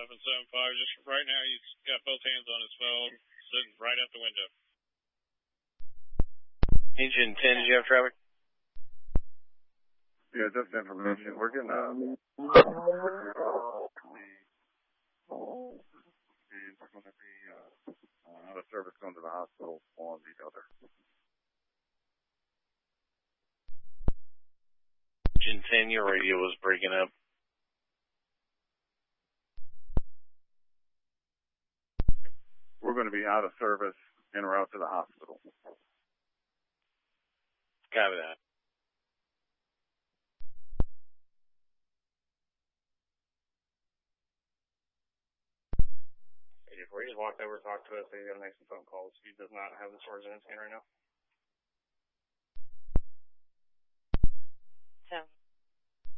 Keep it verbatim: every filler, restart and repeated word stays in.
seven seven five. Just right now, he's got both hands on his phone, sitting right out the window. Engine ten, did you have traffic? Yeah, just information. We're getting uh, and we're going to be uh, out of service going to the hospital on the other. Engine ten, your radio was breaking up. We're going to be out of service en route to the hospital. Copy that. Before he just walked over, talked to us, he got to make some phone calls. He does not have the storage in his hand right now.